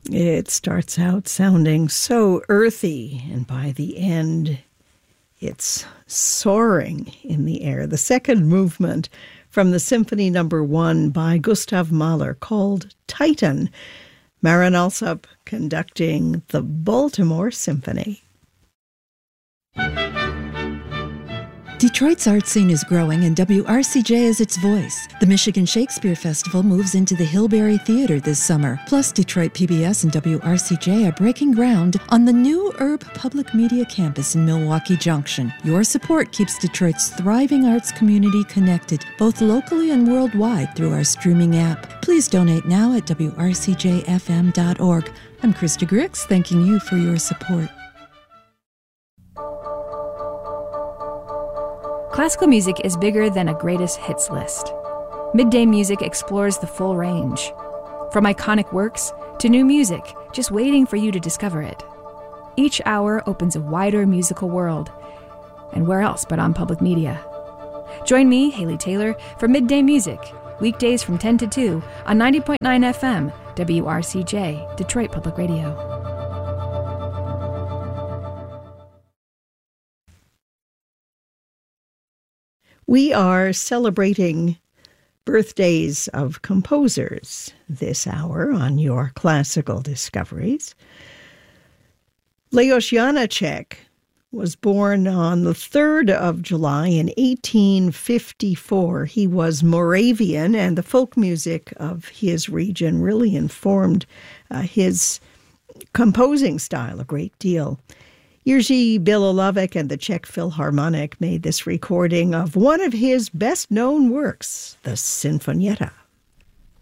It starts out sounding so earthy, and by the end, it's soaring in the air. The second movement from the Symphony No. 1 by Gustav Mahler, called Titan. Marin Alsop conducting the Baltimore Symphony. Detroit's art scene is growing, and WRCJ is its voice. The Michigan Shakespeare Festival moves into the Hillberry Theater this summer. Plus, Detroit PBS and WRCJ are breaking ground on the new Urb Public Media campus in Milwaukee Junction. Your support keeps Detroit's thriving arts community connected, both locally and worldwide, through our streaming app. Please donate now at WRCJFM.org. I'm Krista Grix, thanking you for your support. Classical music is bigger than a greatest hits list. Midday Music explores the full range. From iconic works to new music, just waiting for you to discover it. Each hour opens a wider musical world. And where else but on public media? Join me, Haley Taylor, for Midday Music, weekdays from 10 to 2 on 90.9 FM, WRCJ, Detroit Public Radio. We are celebrating birthdays of composers this hour on your classical discoveries. Leos Janáček was born on the 3rd of July in 1854. He was Moravian, and the folk music of his region really informed his composing style a great deal. Jerzy Bialowek and the Czech Philharmonic made this recording of one of his best-known works, the Sinfonietta.